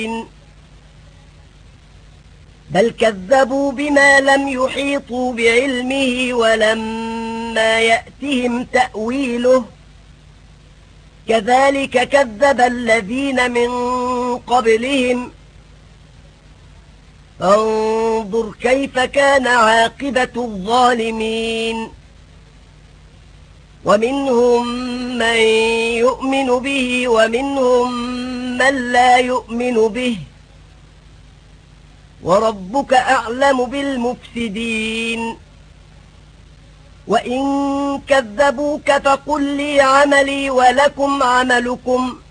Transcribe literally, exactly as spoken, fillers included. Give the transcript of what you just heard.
بل كذبوا بما لم يحيطوا بعلمه ولما يأتهم تأويله كذلك كذب الذين من قبلهم فانظر كيف كان عاقبة الظالمين ومنهم من يؤمن به ومنهم من لا يؤمن به وربك أعلم بالمفسدين وإن كذبوك فقل لي عملي ولكم عملكم